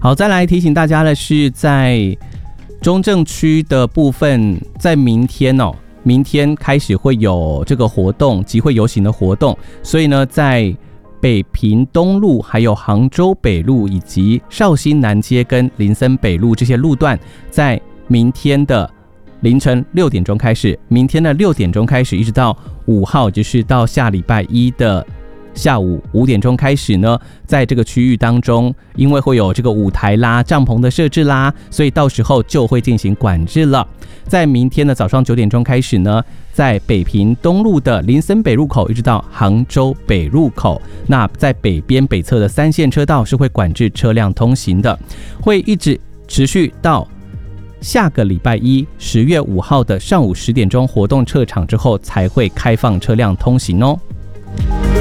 好，再来提醒大家的是，在中正区的部分，在明天开始会有这个活动，集会游行的活动，所以呢，在北平东路、还有杭州北路以及绍兴南街跟林森北路这些路段，在明天的凌晨6点钟开始，明天的6点钟开始，一直到5号，就是到下礼拜一的下午5点钟开始呢，在这个区域当中，因为会有这个舞台啦、帐篷的设置啦，所以到时候就会进行管制了。在明天的早上9点钟开始呢，在北平东路的林森北入口一直到杭州北入口，那在北边北侧的3线车道是会管制车辆通行的，会一直持续到下个礼拜一10月5号的上午10点钟活动撤场之后才会开放车辆通行哦。